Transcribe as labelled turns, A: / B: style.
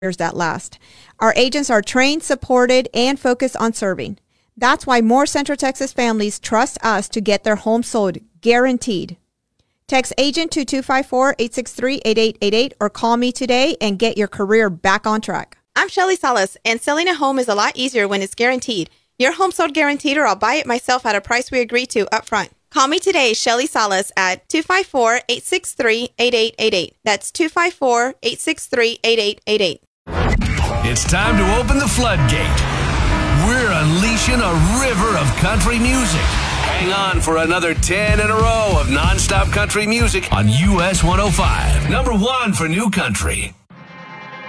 A: that last. Our agents are trained, supported, and focused on serving. That's why more Central Texas families trust us to get their home sold, guaranteed. Text agent to 254-863-8888 or call me today and get your career back on track.
B: I'm Shelly Salas, and selling a home is a lot easier when it's guaranteed. Your home sold guaranteed, or I'll buy it myself at a price we agree to up front. Call me today, Shelly Salas, at 254-863-8888. That's 254-863-8888.
C: It's time to open the floodgate. We're unleashing a river of country music. Hang on for another 10 in a row of nonstop country music on US 105. Number 1 for new country.